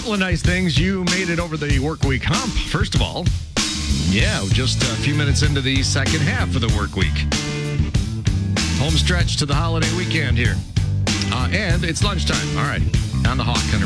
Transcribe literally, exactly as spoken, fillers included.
couple of nice things. You made it over the work week hump. First of all, yeah, just a few minutes into the second half of the work week. Home stretch to the holiday weekend here. Uh, and it's lunchtime. All right. On the Hawk, Hunter